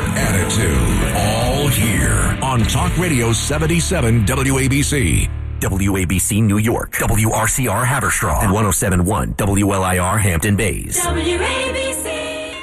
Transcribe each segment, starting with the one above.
attitude, all here on Talk Radio 77 WABC. WABC New York, WRCR Haverstraw, and 107.1 WLIR Hampton Bays. WABC.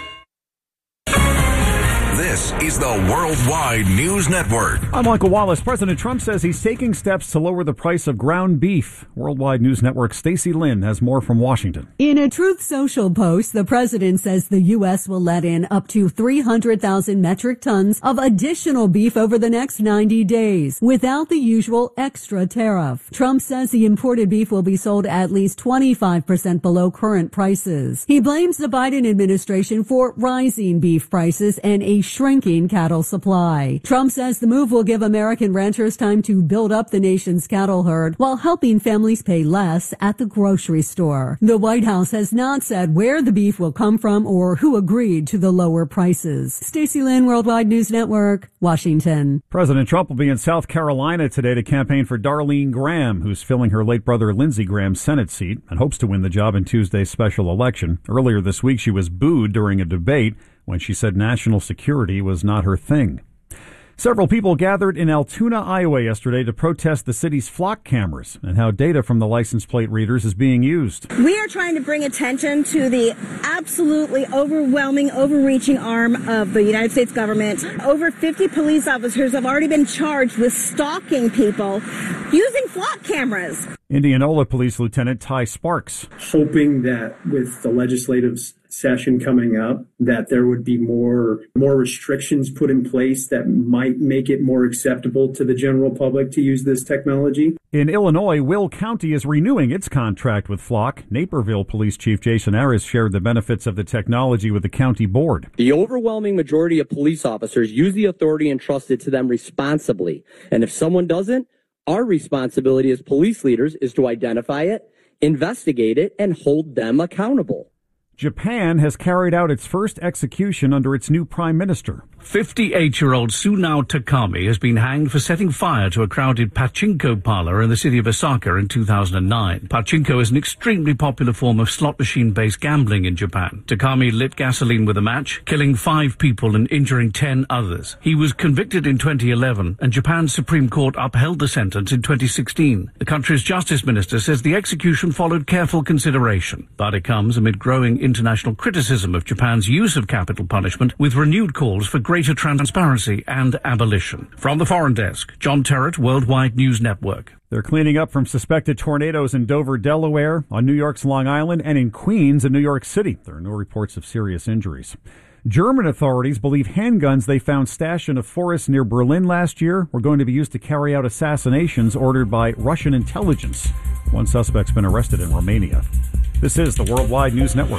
This is the Worldwide News Network. I'm Michael Wallace. President Trump says he's taking steps to lower the price of ground beef. Worldwide News Network Stacey Lynn has more from Washington. In a Truth Social post, the president says the U.S. will let in up to 300,000 metric tons of additional beef over the next 90 days without the usual extra tariff. Trump says the imported beef will be sold at least 25% below current prices. He blames the Biden administration for rising beef prices and a shrinking cattle supply. Trump says the move will give American ranchers time to build up the nation's cattle herd while helping families pay less at the grocery store. The White House has not said where the beef will come from or who agreed to the lower prices. Stacey Lynn, Worldwide News Network, Washington. President Trump will be in South Carolina today to campaign for Darlene Graham, who's filling her late brother Lindsey Graham's Senate seat and hopes to win the job in Tuesday's special election. Earlier this week, she was booed during a debate when she said national security was not her thing. Several people gathered in Altoona, Iowa yesterday to protest the city's flock cameras and how data from the license plate readers is being used. We are trying to bring attention to the absolutely overwhelming, overreaching arm of the United States government. Over 50 police officers have already been charged with stalking people using flock cameras. Indianola Police Lieutenant Ty Sparks. Hoping that with the legislative session coming up, that there would be more restrictions put in place that might make it more acceptable to the general public to use this technology. In Illinois, Will County is renewing its contract with Flock. Naperville Police Chief Jason Harris shared the benefits of the technology with the county board. The overwhelming majority of police officers use the authority entrusted to them responsibly. And if someone doesn't, our responsibility as police leaders is to identify it, investigate it, and hold them accountable. Japan has carried out its first execution under its new prime minister. 58-year-old Sunao Takami has been hanged for setting fire to a crowded pachinko parlor in the city of Osaka in 2009. Pachinko is an extremely popular form of slot machine-based gambling in Japan. Takami lit gasoline with a match, killing 5 people and injuring 10 others. He was convicted in 2011, and Japan's Supreme Court upheld the sentence in 2016. The country's justice minister says the execution followed careful consideration, but it comes amid growing international criticism of Japan's use of capital punishment, with renewed calls for greater transparency and abolition. From the Foreign Desk, John Terrett, Worldwide News Network. They're cleaning up from suspected tornadoes in Dover, Delaware, on New York's Long Island, and in Queens and New York City. There are no reports of serious injuries. German authorities believe handguns they found stashed in a forest near Berlin last year were going to be used to carry out assassinations ordered by Russian intelligence. One suspect's been arrested in Romania. This is the Worldwide News Network.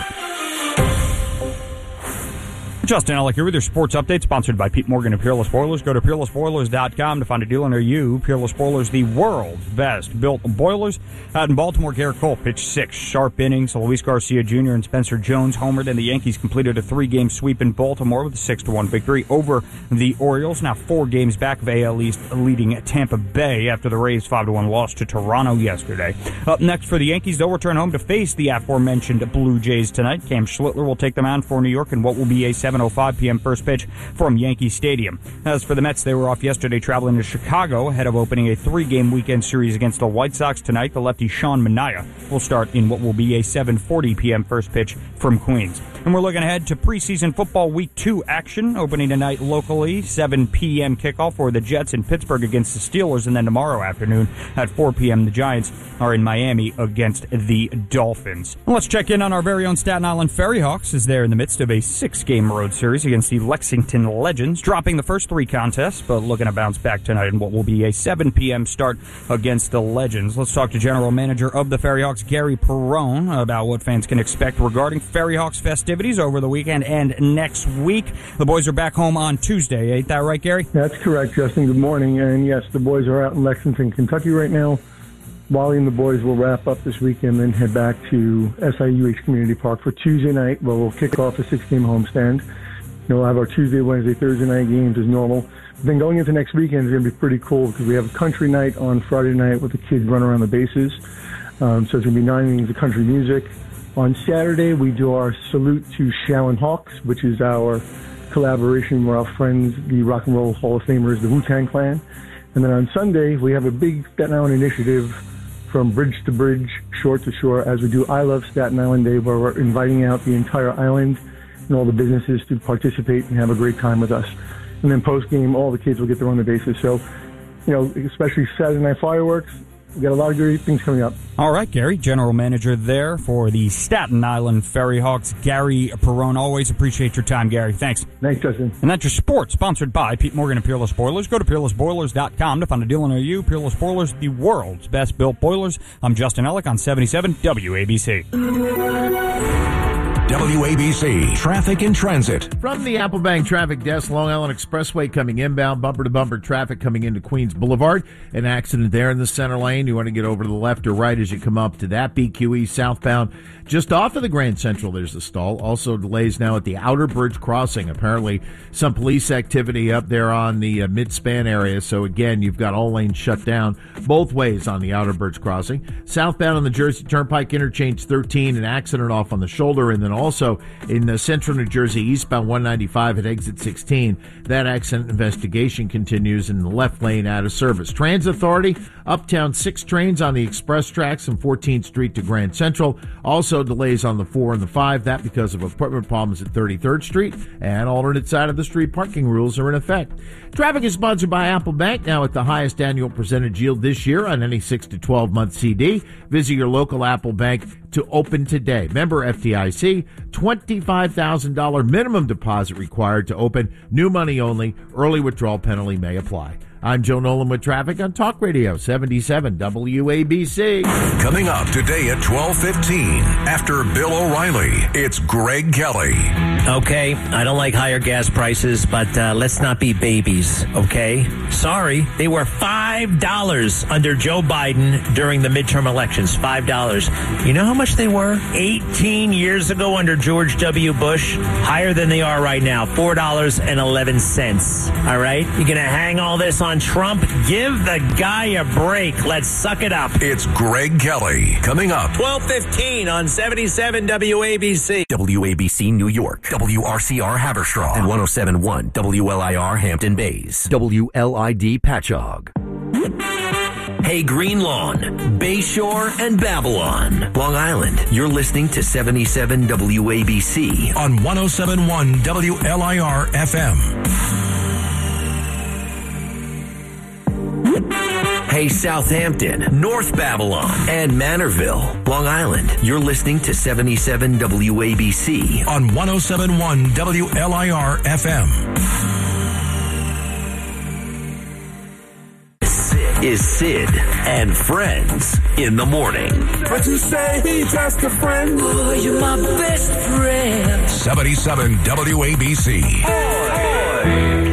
Justin Ellick here with your sports update, sponsored by Pete Morgan and Peerless Boilers. Go to peerlessboilers.com to find a dealer near you. Peerless Boilers, the world's best built boilers. Out in Baltimore, Garrett Cole pitched 6 sharp innings. Luis Garcia Jr. and Spencer Jones homered, and the Yankees completed a 3-game sweep in Baltimore with a 6-1 victory over the Orioles. Now 4 games back of AL East, leading Tampa Bay after the Rays' 5-1 loss to Toronto yesterday. Up next for the Yankees, they'll return home to face the aforementioned Blue Jays tonight. Cam Schlittler will take them on for New York in what will be a 7:05 p.m. first pitch from Yankee Stadium. As for the Mets, they were off yesterday traveling to Chicago ahead of opening a 3-game weekend series against the White Sox tonight. The lefty Sean Manaea will start in what will be a 7:40 p.m. first pitch from Queens. And we're looking ahead to preseason football Week 2 action, opening tonight locally, 7 p.m. kickoff for the Jets in Pittsburgh against the Steelers, and then tomorrow afternoon at 4 p.m. the Giants are in Miami against the Dolphins. Well, let's check in on our very own Staten Island Ferry Hawks as they're in the midst of a 6-game road series against the Lexington Legends, dropping the first 3 contests, but looking to bounce back tonight in what will be a 7 p.m. start against the Legends. Let's talk to General Manager of the Ferry Hawks, Gary Perrone, about what fans can expect regarding Ferry Hawks festivities over the weekend and next week. The boys are back home on Tuesday. Ain't that right, Gary? That's correct, Justin. Good morning. And yes, the boys are out in Lexington, Kentucky right now. Wally and the boys will wrap up this weekend, then head back to SIUH Community Park for Tuesday night, where we'll kick off a 6-game homestand. We'll have our Tuesday, Wednesday, Thursday night games as normal. But then going into next weekend is going to be pretty cool because we have a country night on Friday night with the kids running around the bases. So it's going to be 9 innings of country music. On Saturday, we do our Salute to Shallon Hawks, which is our collaboration with our friends, the Rock and Roll Hall of Famers, the Wu-Tang Clan. And then on Sunday, we have a big Staten Island initiative from bridge to bridge, shore to shore, as we do I Love Staten Island Day, where we're inviting out the entire island and all the businesses to participate and have a great time with us. And then post-game, all the kids will get their own bases. So, especially Saturday night fireworks, we got a lot of great things coming up. All right, Gary, general manager there for the Staten Island Ferry Hawks, Gary Perrone. Always appreciate your time, Gary. Thanks. Thanks, Justin. And that's your sports, sponsored by Pete Morgan and Peerless Boilers. Go to peerlessboilers.com to find a deal near you. Peerless Boilers, the world's best built boilers. I'm Justin Ellick on 77 WABC. WABC Traffic and Transit. From the Applebank Traffic Desk, Long Island Expressway coming inbound, bumper-to-bumper traffic coming into Queens Boulevard. An accident there in the center lane. You want to get over to the left or right as you come up to that. BQE southbound. Just off of the Grand Central, there's a stall. Also delays now at the Outer Bridge Crossing. Apparently some police activity up there on the mid-span area. So again, you've got all lanes shut down both ways on the Outer Bridge Crossing. Southbound on the Jersey Turnpike Interchange 13, an accident off on the shoulder. And then also in central New Jersey, eastbound 195 at exit 16. That accident investigation continues in the left lane out of service. Transit Authority, uptown 6 trains on the express tracks from 14th Street to Grand Central. Also delays on the 4 and the 5, that because of equipment problems at 33rd Street, and alternate side of the street parking rules are in effect. Traffic is sponsored by Apple Bank, now at the highest annual percentage yield this year on any 6 to 12 month CD. Visit your local Apple Bank to open today. Member FDIC, $25,000 minimum deposit required to open. New money only. Early withdrawal penalty may apply. I'm Joe Nolan with traffic on Talk Radio 77 WABC. Coming up today at 12:15, after Bill O'Reilly, it's Greg Kelly. Okay, I don't like higher gas prices, but let's not be babies, okay? Sorry, they were $5 under Joe Biden during the midterm elections. $5. You know how much they were 18 years ago under George W. Bush? Higher than they are right now, $4.11. All right? You're going to hang all this on Trump? Give the guy a break. Let's suck it up. It's Greg Kelly. Coming up. 12:15 on 77 WABC. WABC New York. WRCR Haverstraw. And 107.1 WLIR Hampton Bays. WLID Patchogue. Hey, Green Lawn, Bayshore, and Babylon. Long Island, you're listening to 77 WABC. On 107.1 WLIR FM. Hey, Southampton, North Babylon, and Manorville, Long Island. You're listening to 77 WABC on 107.1 WLIR FM. Is Sid and Friends in the morning. But you say he's just a friend. Oh, you're my best friend. 77 WABC. Boy.